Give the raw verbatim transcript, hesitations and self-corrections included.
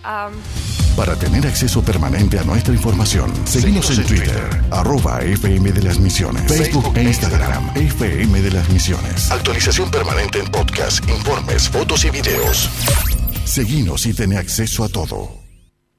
Um... Para tener acceso permanente a nuestra información, seguimos en Twitter, arroba F M de las Misiones, Facebook e Instagram, F M de las Misiones. Actualización permanente en podcast, informes, fotos y videos. Seguinos y ten acceso a todo.